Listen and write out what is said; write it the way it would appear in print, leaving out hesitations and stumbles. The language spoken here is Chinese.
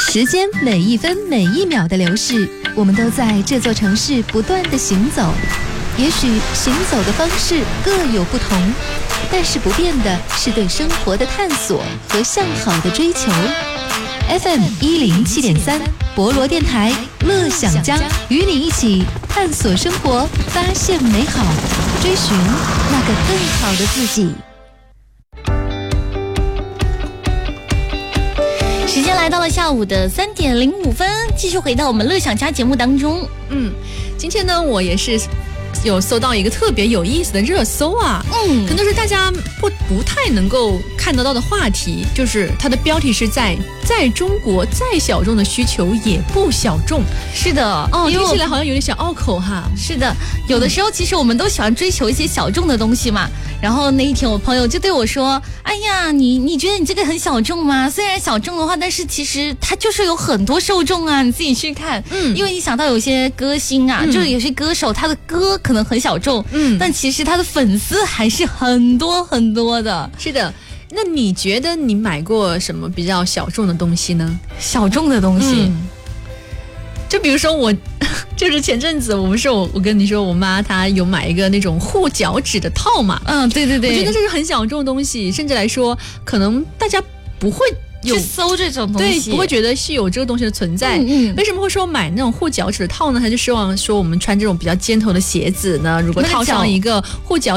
时间每一分每一秒的流逝，我们都在这座城市不断的行走。也许行走的方式各有不同，但是不变的是对生活的探索和向好的追求。FM 107.3博罗电台乐享江，与你一起探索生活，发现美好，追寻那个更好的自己。 时间来到了下午的3点05分，继续回到我们乐享家节目当中。 今天呢，我也是有搜到一个特别有意思的热搜啊，可能是大家不太能够看得到的话题，就是它的标题是在中国再小众的需求也不小众。 是的， 听起来好像有点小拗口哈。 是的，有的时候其实我们都喜欢追求一些小众的东西嘛。然后那一天我朋友就对我说：“哎呀，你觉得你这个很小众吗？虽然小众的话，但是其实它就是有很多受众啊，你自己去看。因为你想到有些歌星啊，就是有些歌手他的歌可能很小众，但其实他的粉丝还是很多很多的。 是的。那你觉得你买过什么比较小众的东西呢？ 小众的东西， 就比如说我，就是前阵子我跟你说，我妈她有买一个那种护脚趾的套嘛。 对对对， 我觉得这是很小众的东西，甚至来说，可能大家不会去搜这种东西， 对，不会觉得是有这个东西的存在。为什么会说买那种护脚趾的套呢？他就希望说我们穿这种比较尖头的鞋子呢，如果套上一个护脚